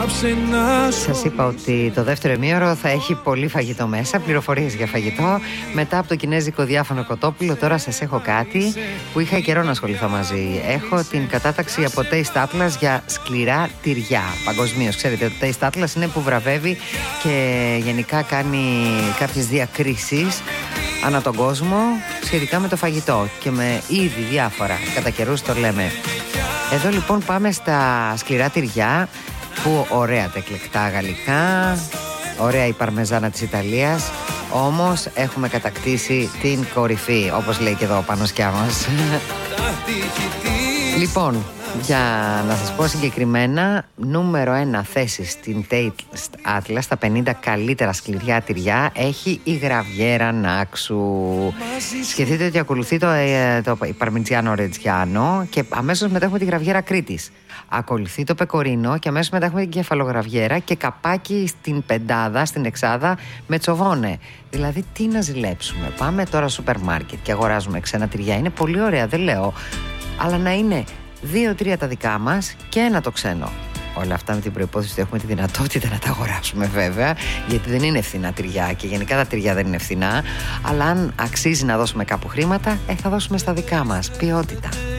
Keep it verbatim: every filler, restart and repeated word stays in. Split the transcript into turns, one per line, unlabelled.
Σας είπα ότι το δεύτερο ημίωρο θα έχει πολύ φαγητό μέσα, πληροφορίες για φαγητό. Μετά από το κινέζικο διάφανο κοτόπουλο, τώρα σας έχω κάτι που είχα καιρό να ασχοληθώ μαζί. Έχω την κατάταξη από Taste Atlas για σκληρά τυριά παγκοσμίως. Ξέρετε, το Taste Atlas είναι που βραβεύει και γενικά κάνει κάποιες διακρίσεις ανά τον κόσμο σχετικά με το φαγητό και με είδη διάφορα. Κατά καιρούς το λέμε. Εδώ λοιπόν πάμε στα σκληρά τυριά, που ωραία τα εκλεκτά γαλλικά, ωραία η παρμεζάνα της Ιταλίας, όμως έχουμε κατακτήσει την κορυφή, όπως λέει και εδώ ο Πανωσκιά μας. Λοιπόν, για να σας πω συγκεκριμένα, νούμερο ένα θέση στην Taste Atlas, στα πενήντα καλύτερα σκληριά τυριά, έχει η γραβιέρα Νάξου. Σκεφτείτε ότι ακολουθεί το, το, το Παρμιτζιάνο Ρετζιάνο και αμέσως μετά έχουμε τη γραβιέρα Κρήτης. Ακολουθεί το πεκορίνο και αμέσως μετά έχουμε την κεφαλογραβιέρα και καπάκι στην πεντάδα, στην εξάδα με τσοβόνε. Δηλαδή τι να ζηλέψουμε. Πάμε τώρα στο σούπερ μάρκετ και αγοράζουμε ξένα τυριά. Είναι πολύ ωραία, δεν λέω, αλλά να είναι δύο-τρία τα δικά μας και ένα το ξένο. Όλα αυτά με την προϋπόθεση ότι έχουμε τη δυνατότητα να τα αγοράσουμε, βέβαια, γιατί δεν είναι φθηνά τυριά και γενικά τα τυριά δεν είναι φθηνά. Αλλά αν αξίζει να δώσουμε κάπου χρήματα, ε, θα δώσουμε στα δικά μας. Ποιότητα.